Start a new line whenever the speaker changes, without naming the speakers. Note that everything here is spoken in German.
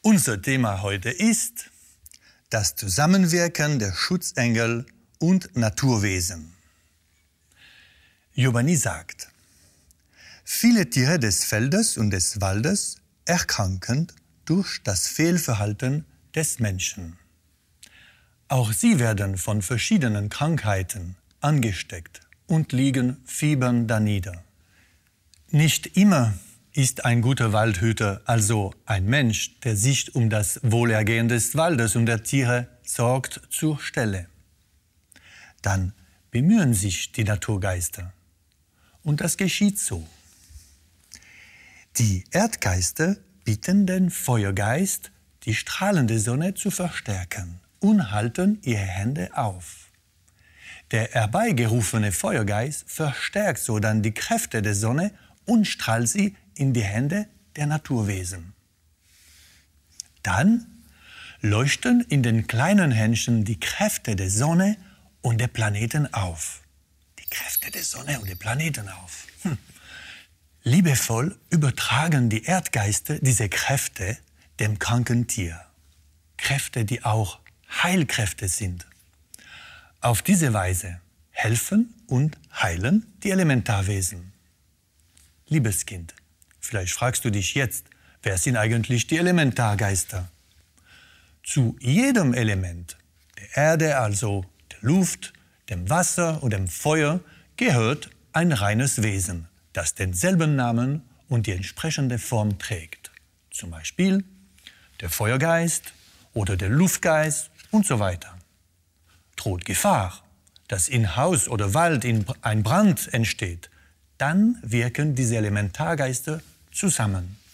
Unser Thema heute ist das Zusammenwirken der Schutzengel und Naturwesen. Giovanni sagt, viele Tiere des Feldes und des Waldes erkranken durch das Fehlverhalten des Menschen. Auch sie werden von verschiedenen Krankheiten angesteckt und liegen fiebernd danieder. Nicht immer ist ein guter Waldhüter also ein Mensch, der sich um das Wohlergehen des Waldes und der Tiere sorgt, zur Stelle. Dann bemühen sich die Naturgeister. Und das geschieht so. Die Erdgeister bitten den Feuergeist, die strahlende Sonne zu verstärken und halten ihre Hände auf. Der herbeigerufene Feuergeist verstärkt so dann die Kräfte der Sonne und strahlt sie in die Hände der Naturwesen. Dann leuchten in den kleinen Händchen die Kräfte der Sonne und der Planeten auf. Die Kräfte der Sonne und der Planeten auf. Liebevoll übertragen die Erdgeister diese Kräfte dem kranken Tier. Kräfte, die auch Heilkräfte sind. Auf diese Weise helfen und heilen die Elementarwesen. Liebes Kind, vielleicht fragst du dich jetzt, wer sind eigentlich die Elementargeister? Zu jedem Element, der Erde, also der Luft, dem Wasser und dem Feuer, gehört ein reines Wesen, das denselben Namen und die entsprechende Form trägt. Zum Beispiel der Feuergeist oder der Luftgeist und so weiter. Droht Gefahr, dass in Haus oder Wald ein Brand entsteht, dann wirken diese Elementargeister zusammen.